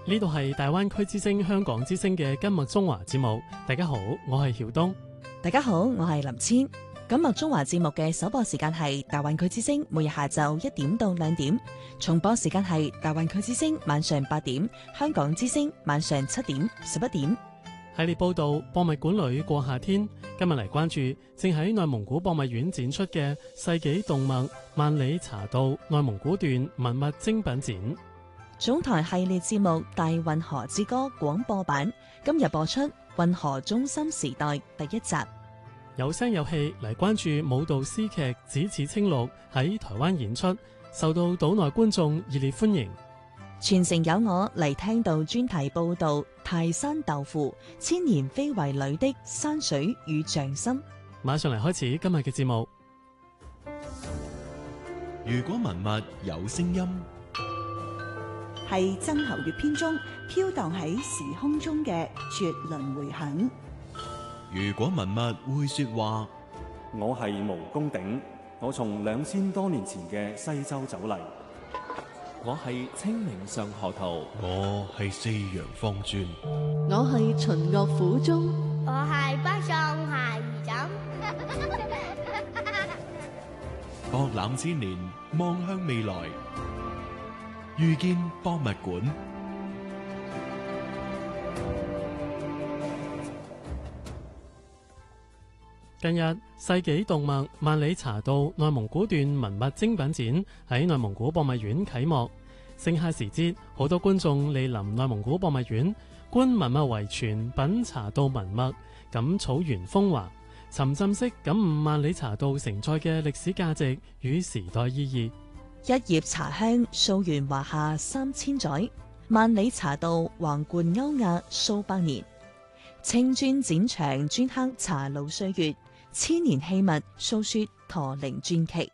呢度係大灣區之聲香港之聲嘅今麥中華節目。大家好，我係曉東。 大家好，我係林千。今麥中華節目嘅首播時間係大灣區之聲，每日下晝1點到2點；重播時間係大灣區之聲晚上8點，香港之聲晚上7點、11點。 系列報道博物館裏過夏天，今日嚟關注正喺內蒙古博物院展出嘅世紀動脈萬里茶道內蒙古段文物精品展。 總台系列節目《大運河之歌》廣播版今日播出《運河中心時代》第1集。 有聲有氣嚟關注舞蹈詩劇《只此青綠》喺台灣演出，受到島內觀眾熱烈歡迎。 全城有我嚟聽到專題報道泰山豆腐千年非遺裏的山水與匠心。 馬上嚟開始今日嘅節目。 如果文物有聲音， 係曾侯乙編中飄蕩喺時空中嘅絕倫迴響。 如果文物會說話， 我係毛公鼎，我從2000多年前嘅西周走嚟。 我係清明上河圖， 我係四陽方尊， 我係秦樂府中， 我係北上下兒枕。 博覽千年，望向未來，遇見博物館。 近日，世紀動脈萬里茶道內蒙古段文物精品展喺內蒙古博物院啟幕。盛夏時節，好多觀眾蒞臨內蒙古博物院觀文物遺傳、品茶道文物，感草原風華，沉浸式感悟萬里茶道承載嘅歷史價值與時代意義。 一葉茶香，溯源華夏3000載；萬里茶道橫貫歐亞數百年。青磚展牆，鐫刻茶路歲月；千年器物，訴說駝鈴傳奇。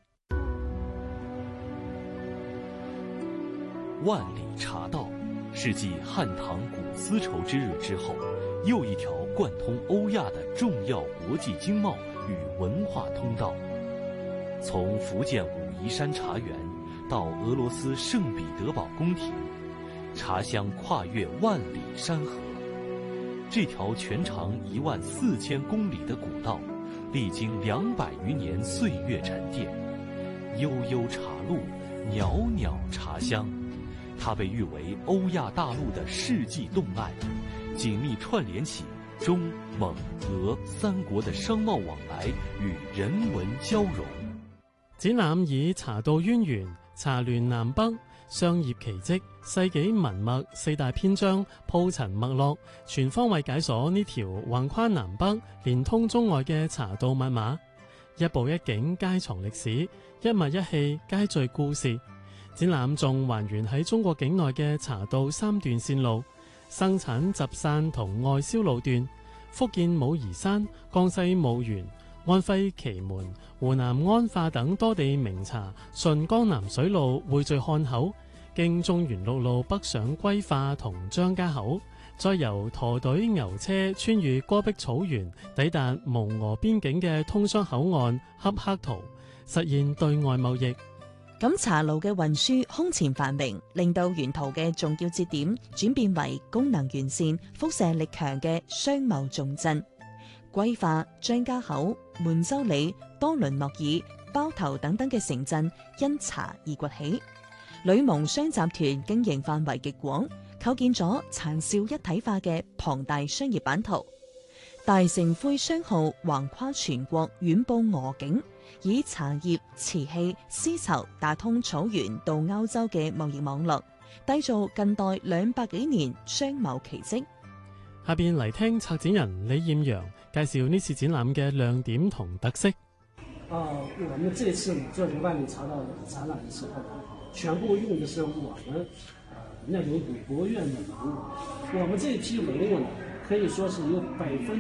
萬里茶道是繼漢唐古絲綢之日之後，又一條貫通歐亞的重要國際經貿與文化通道。從福建武夷山茶園到俄羅斯聖彼得堡宮廷，茶香跨越萬里山河。這條全長14000公里的古道，歷經200餘年歲月沉澱，悠悠茶路，裊裊茶香。它被譽為歐亞大陸的世紀動脈，緊密串聯起中蒙俄3國的商貿往來與人文交融。 展覽以茶道淵源、茶聯南北、商業奇蹟、世紀文物4大篇章鋪陳脈絡，全方位解鎖呢條橫跨南北、連通中外嘅茶道密碼。一步一景皆藏歷史，一物一器皆敘故事。展覽仲還原喺中國境內嘅茶道3段線路：生產集散同外銷路段，福建武夷山、江西婺源、安徽祁門、湖南安化等多地名茶順江南水路匯聚漢口，經中原陸路北上歸化同張家口，再由駝隊牛車穿越戈壁草原，抵達蒙俄邊境嘅通商口岸恰克圖，實現對外貿易。 咁茶路嘅運輸空前繁榮，令到沿途嘅重要節點轉變為功能完善、輻射力強嘅商貿重鎮。歸化、張家口、滿洲里、多倫諾爾、包頭等等嘅城鎮因茶而崛起。旅蒙商集團經營範圍極廣，構建咗殘少一體化嘅龐大商業版圖。大盛徽商號橫跨全國，遠布俄境，以茶葉、瓷器、絲綢打通草原到歐洲嘅貿易網絡，締造近代200幾年商貿奇蹟。 下邊嚟聽策展人李艷陽介紹呢次展覽嘅亮點同特色。 我們這次做這個萬里茶道展覽的時候，全部用的是我們內蒙古國院的文物。我們這一批文物呢，可以說是有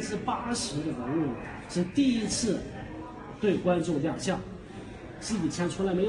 80%的文物是第一次對觀眾亮相，是以前從來沒有